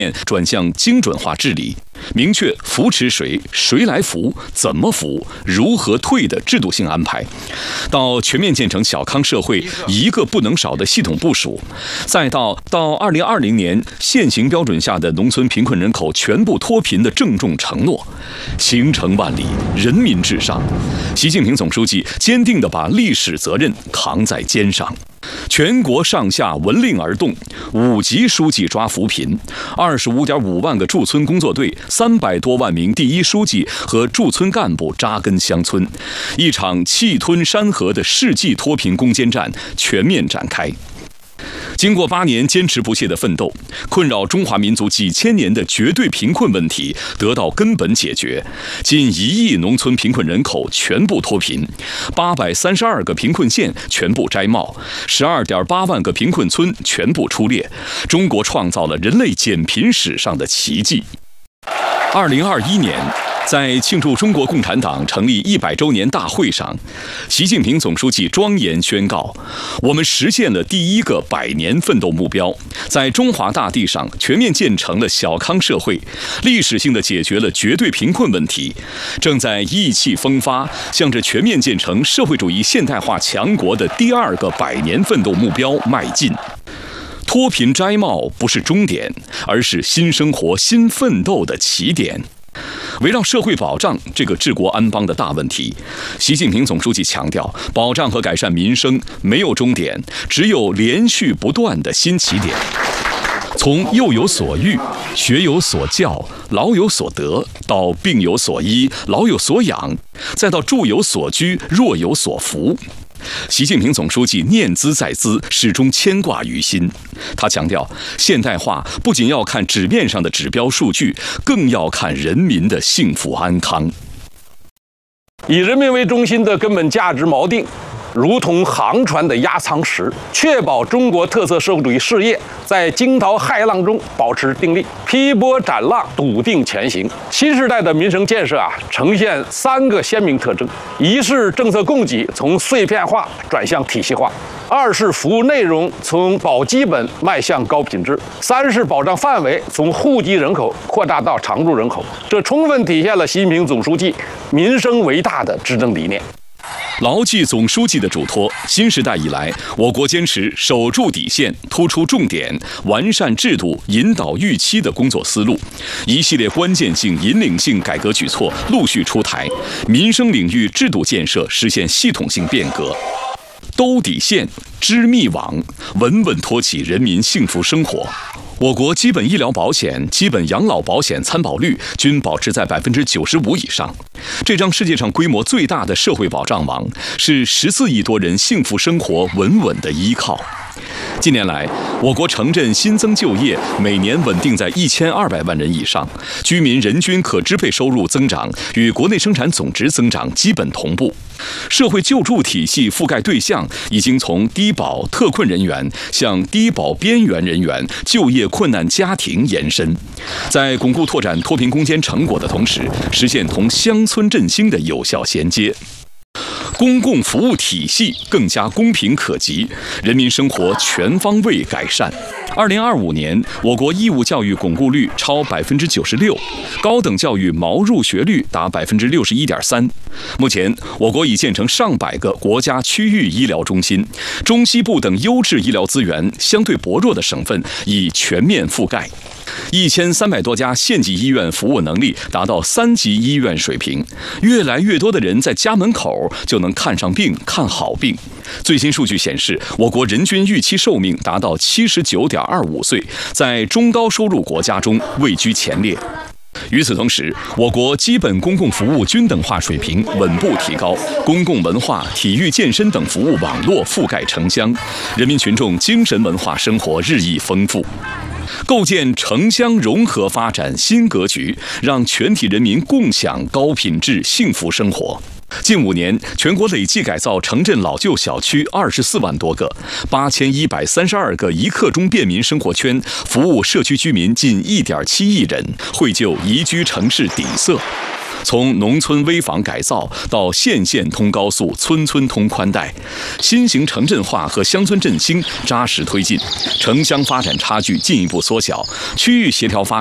转向精准化治理，明确扶持谁、谁来扶、怎么扶、如何退的制度性安排，到全面建成小康社会一个不能少的系统部署，再到2020年现行标准下的农村贫困人口全部脱贫的郑重承诺，行程万里，人民至上。习近平总书记坚定地把历史责任扛在肩上。全国上下闻令而动，5级书记抓扶贫，25.5万个驻村工作队，300多万名第一书记和驻村干部扎根乡村，一场气吞山河的世纪脱贫攻坚战全面展开。经过8年坚持不懈的奋斗，困扰中华民族几千年的绝对贫困问题得到根本解决，近1亿农村贫困人口全部脱贫，832个贫困县全部摘帽，12.8万个贫困村全部出列，中国创造了人类减贫史上的奇迹。2021年，在庆祝中国共产党成立100周年大会上，习近平总书记庄严宣告：我们实现了第一个100年奋斗目标，在中华大地上全面建成了小康社会，历史性的解决了绝对贫困问题，正在意气风发，向着全面建成社会主义现代化强国的第2个100年奋斗目标迈进。脱贫摘帽不是终点，而是新生活、新奋斗的起点。围绕社会保障这个治国安邦的大问题，习近平总书记强调，保障和改善民生没有终点，只有连续不断的新起点。从幼有所育、学有所教、老有所得，到病有所医、老有所养，再到住有所居、弱有所扶，习近平总书记念兹在兹，始终牵挂于心。他强调，现代化不仅要看纸面上的指标数据，更要看人民的幸福安康。 以人民为中心的根本价值锚定，如同航船的压舱石，确保中国特色社会主义事业在惊涛骇浪中保持定力，劈波斩浪，笃定前行。新时代的民生建设呈现3个鲜明特征：一是政策供给从碎片化转向体系化；2是服务内容从保基本迈向高品质；3是保障范围从户籍人口扩大到常住人口。这充分体现了习近平总书记民生为大的执政理念。 牢记总书记的嘱托，新时代以来，我国坚持守住底线、突出重点、完善制度、引导预期的工作思路，一系列关键性、引领性改革举措陆续出台，民生领域制度建设实现系统性变革。兜底线、织密网，稳稳托起人民幸福生活。我国基本医疗保险、基本养老保险参保率均保持在95%以上，这张世界上规模最大的社会保障网，是14亿多人幸福生活稳稳的依靠。近年来，我国城镇新增就业每年稳定在1200万人以上，居民人均可支配收入增长与国内生产总值增长基本同步。社会救助体系覆盖对象已经从低保特困人员向低保边缘人员、就业困难家庭延伸，在巩固拓展脱贫攻坚成果的同时，实现同乡村振兴的有效衔接。公共服务体系更加公平可及，人民生活全方位改善。2025年，我国义务教育巩固率超96%，高等教育毛入学率达61.3%。目前，我国已建成上百个国家区域医疗中心，中西部等优质医疗资源相对薄弱的省份已全面覆盖。1300多家县级医院服务能力达到3级医院水平，越来越多的人在家门口就能看上病、看好病。最新数据显示，我国人均预期寿命达到79.25岁，在中高收入国家中位居前列。与此同时，我国基本公共服务均等化水平稳步提高，公共文化、体育、健身等服务网络覆盖城乡，人民群众精神文化生活日益丰富。构建城乡融合发展新格局，让全体人民共享高品质幸福生活。近5年，全国累计改造城镇老旧小区24万多个，8132个一刻钟便民生活圈，服务社区居民近1.7亿人，绘就宜居城市底色。 从农村危房改造到县县通高速、村村通宽带，新型城镇化和乡村振兴扎实推进，城乡发展差距进一步缩小，区域协调发展